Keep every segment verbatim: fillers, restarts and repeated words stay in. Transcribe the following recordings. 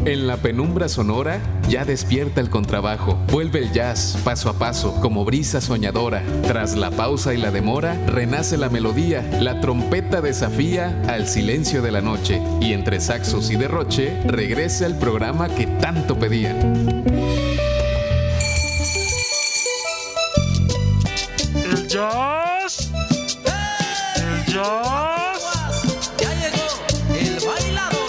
En la penumbra sonora ya despierta el contrabajo. Vuelve el jazz, paso a paso, como brisa soñadora. Tras la pausa y la demora, renace la melodía. La trompeta desafía al silencio de la noche. Y entre saxos y derroche, regresa el programa que tanto pedían. El jazz. El jazz. Ya llegó el bailador.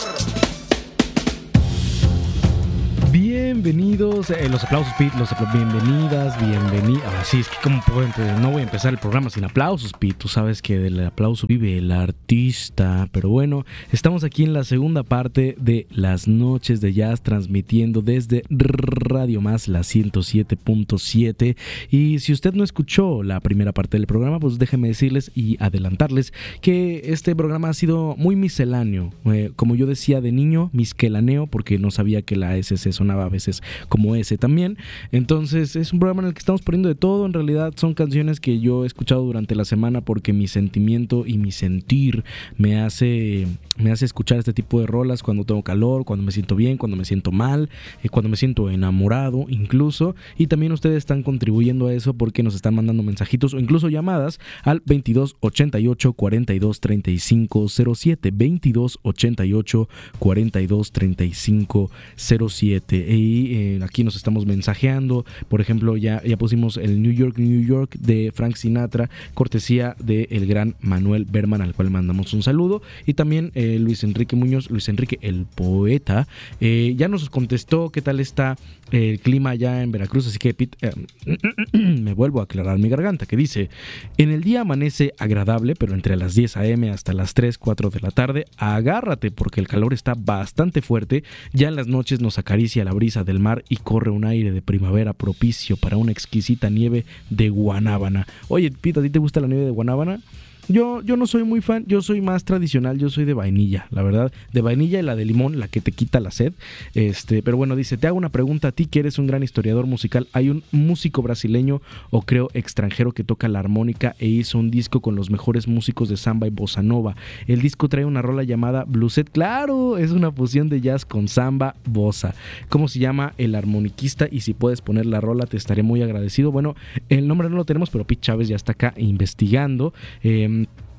Bienvenidos, eh, los aplausos, Pete, los apla- bienvenidas, bienvenidas. Ahora sí, es que como puedo empezar, no voy a empezar el programa sin aplausos, Pete. Tú sabes que del aplauso vive el artista. Pero bueno, estamos aquí en la segunda parte de Las Noches de Jazz, transmitiendo desde Radio Más, la ciento siete punto siete. Y si usted no escuchó la primera parte del programa, pues déjenme decirles y adelantarles que este programa ha sido muy misceláneo. Eh, como yo decía de niño, misquelaneo, porque no sabía que la S se sonaba a veces como S también. Entonces es un programa en el que estamos poniendo de todo. En realidad son canciones que yo he escuchado durante la semana porque mi sentimiento y mi sentir me hace, me hace escuchar este tipo de rolas cuando tengo calor, cuando me siento bien, cuando me siento mal, eh, cuando me siento enamorado incluso. Y también ustedes están contribuyendo a eso porque nos están mandando mensajitos o incluso llamadas al veintidós ochenta y ocho cuarenta y dos treinta y cinco cero siete, veintidós ochenta y ocho cuarenta y dos treinta y cinco cero siete. Y eh, aquí nos estamos mensajeando. Por ejemplo, ya, ya pusimos el New York, New York de Frank Sinatra, cortesía del gran Manuel Berman, al cual mandamos un saludo. Y también eh, Luis Enrique Muñoz, Luis Enrique el poeta, eh, ya nos contestó qué tal está el clima allá en Veracruz. Así que Pete, eh, me vuelvo a aclarar mi garganta, que dice: en el día amanece agradable, pero entre las diez a.m. hasta las tres, cuatro de la tarde, agárrate porque el calor está bastante fuerte. Ya en las noches nos acaricia la brisa del mar y corre un aire de primavera propicio para una exquisita nieve de guanábana. Oye, Pete, ¿a ti te gusta la nieve de guanábana? Yo, yo no soy muy fan, yo soy más tradicional, yo soy de vainilla, la verdad, de vainilla y la de limón, la que te quita la sed. Este, pero bueno, dice, te hago una pregunta a ti que eres un gran historiador musical. Hay un músico brasileño o creo extranjero que toca la armónica e hizo un disco con los mejores músicos de samba y bossa nova. El disco trae una rola llamada Blueset. Claro, es una fusión de jazz con samba, bossa. ¿Cómo se llama el armoniquista? Y si puedes poner la rola te estaré muy agradecido. Bueno, el nombre no lo tenemos, pero Pete Chávez ya está acá investigando. Eh,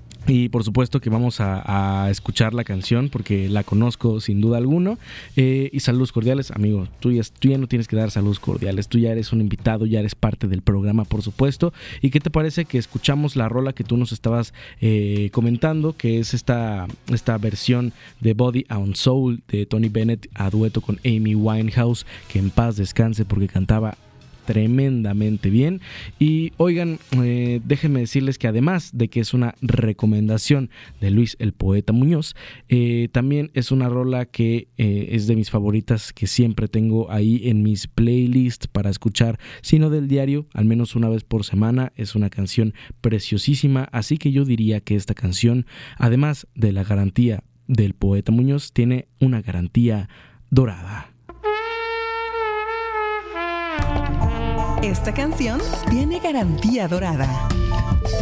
Y por supuesto que vamos a, a escuchar la canción porque la conozco sin duda alguna. Eh, y saludos cordiales, amigo. Tú ya, tú ya no tienes que dar saludos cordiales. Tú ya eres un invitado, ya eres parte del programa, por supuesto. ¿Y qué te parece que escuchamos la rola que tú nos estabas eh, comentando? Que es esta, esta versión de Body and Soul de Tony Bennett a dueto con Amy Winehouse. Que en paz descanse porque cantaba tremendamente bien. Y oigan, eh, déjenme decirles que además de que es una recomendación de Luis el Poeta Muñoz, eh, también es una rola que eh, es de mis favoritas, que siempre tengo ahí en mis playlists para escuchar, sino del diario, al menos una vez por semana. Es una canción preciosísima, así que yo diría que esta canción, además de la garantía del Poeta Muñoz, tiene una garantía dorada. Esta canción tiene garantía dorada.